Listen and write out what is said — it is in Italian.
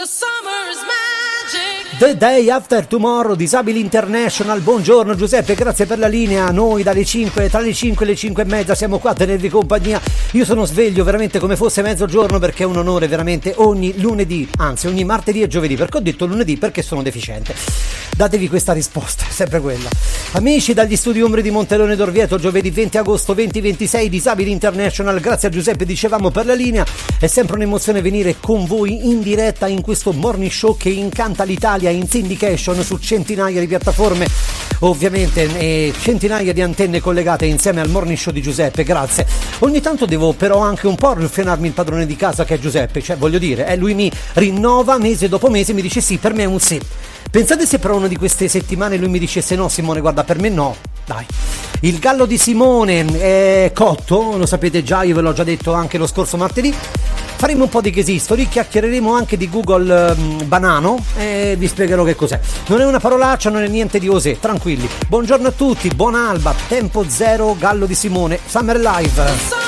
The Day After Tomorrow, Disabili International. Buongiorno Giuseppe, grazie per la linea. Noi tra le 5 e le 5 e mezza siamo qua a tenervi compagnia. Io sono sveglio veramente come fosse mezzogiorno, perché è un onore veramente ogni lunedì, anzi ogni martedì e giovedì, perché ho detto lunedì perché sono deficiente. Datevi questa risposta, è sempre quella. Amici, dagli studi Ombre di Montelone d'Orvieto, giovedì 20 agosto 2026, Disabili International. Grazie a Giuseppe, dicevamo, per la linea. È sempre un'emozione venire con voi in diretta in questo morning show che incanta l'Italia in syndication su centinaia di piattaforme, ovviamente, e centinaia di antenne collegate insieme al morning show di Giuseppe. Grazie. Ogni tanto devo però anche un po' rifrenarmi il padrone di casa, che è Giuseppe, cioè voglio dire, lui mi rinnova mese dopo mese, mi dice sì, per me è un sì. Pensate se per una di queste settimane lui mi dicesse no Simone, guarda, per me no, dai. Il gallo di Simone è cotto, lo sapete già, io ve l'ho già detto anche lo scorso martedì. Faremo un po' di case history, chiacchiereremo anche di Google Banano e vi spiegherò che cos'è. Non è una parolaccia, non è niente di osè, tranquilli. Buongiorno a tutti, buon alba, tempo zero, gallo di Simone, Summer Live.